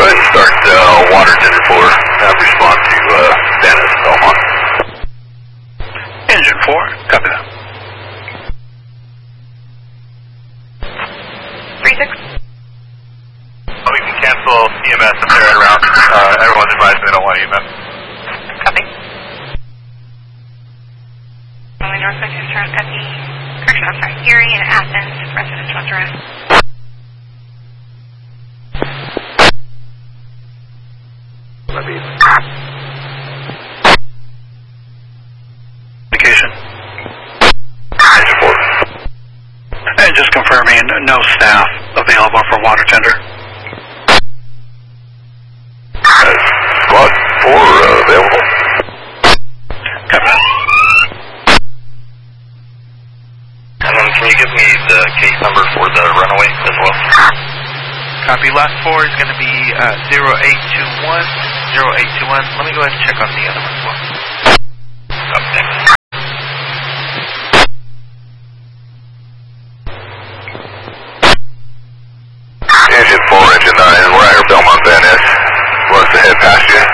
Go ahead and start water tender for response to Dennis, Belmont. Engine 4, copy that. 36. We can cancel EMS if they're around. Everyone's advised they don't want EMS. Copy. Only Northwest Insurance at the, correction, I'm sorry, Erie and Athens residential address. Indication. Engine 4. And just confirming no staff available for water tender. Squad 4 available. Copy that. And then can you give me the case number for the runaway as well? Copy. Last 4 is going to be 0821. 0821. Let me go ahead and check on the other one as well. Okay. Engine 4, Engine 9, we're at your Belmont Van Ness. Wants to head past you.